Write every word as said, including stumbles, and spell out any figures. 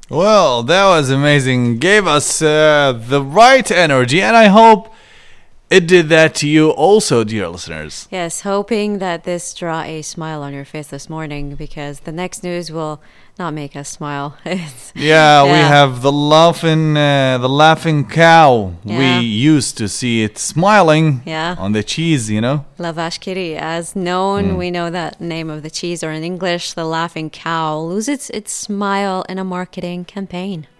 Well, that was amazing. Gave us uh, the right energy, and I hope it did that to you also, dear listeners. Yes, hoping that this draw a smile on your face this morning, because the next news will not make us smile. It's- Yeah, we have the laughing, uh, the laughing cow. Yeah. We used to see it smiling Yeah. on the cheese, you know. La Vache qui rit, as known, we know that name of the cheese, or in English, the laughing cow, loses its smile in a marketing campaign.